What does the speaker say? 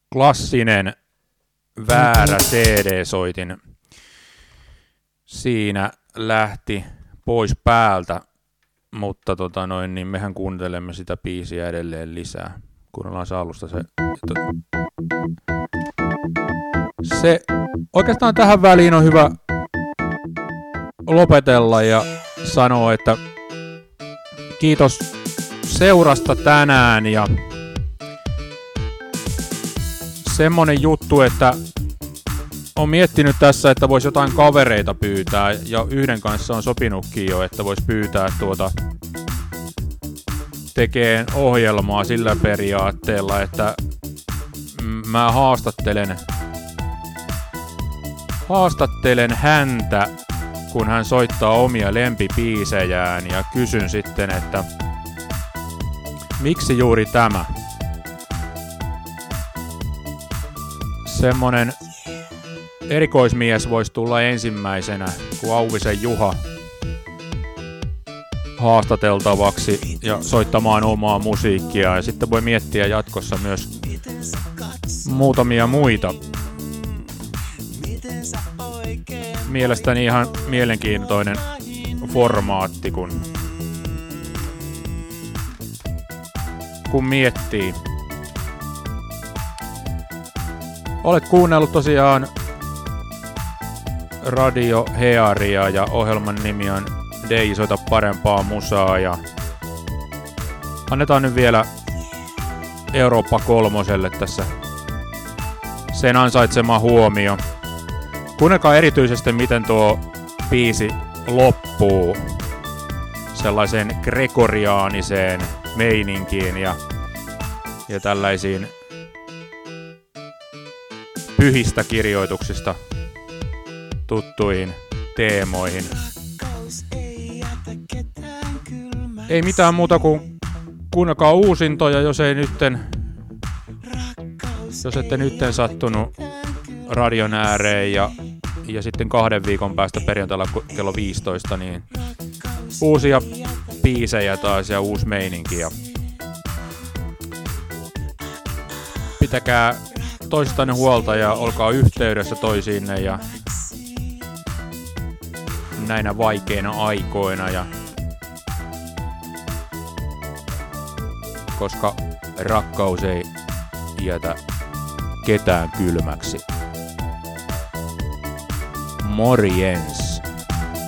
klassinen väärä CD-soitin siinä lähti pois päältä, mutta niin mehän kuuntelemme sitä biisiä edelleen lisää. Kuunnellaan se alusta se oikeastaan tähän väliin on hyvä lopetella ja sanoa, että kiitos seurasta tänään ja semmonen juttu, että on miettinyt tässä, että voisi jotain kavereita pyytää ja yhden kanssa on sopinutkin jo, että voisi pyytää tekee ohjelmaa sillä periaatteella, että mä haastattelen häntä, kun hän soittaa omia lempibiisejään ja kysyn sitten, että miksi juuri tämä? Semmonen erikoismies voisi tulla ensimmäisenä, kun Auvisen Juha haastateltavaksi ja soittamaan omaa musiikkia. Ja sitten voi miettiä jatkossa myös muutamia muita. Mielestäni ihan mielenkiintoinen formaatti, kun miettii. Olet kuunnellut tosiaan Radio Hearia ja ohjelman nimi on DJ Soita parempaa musaa ja annetaan nyt vielä Eurooppa kolmoselle tässä sen ansaitsema huomio. Kuunnelkaa erityisesti miten tuo biisi loppuu sellaiseen gregoriaaniseen meininkiin ja tällaisiin pyhistä kirjoituksista tuttuihin teemoihin. Ei mitään muuta kuin kuunnelkaa uusintoja, jos ette nytten sattunut radion ääreen ja sitten 2 viikon päästä perjantaina kello 15, niin uusia biisejä taas ja uusi meininki. Ja pitäkää toistanne huolta ja olkaa yhteydessä toisiinne ja näinä vaikeina aikoina ja koska rakkaus ei jätä ketään kylmäksi. Morjens.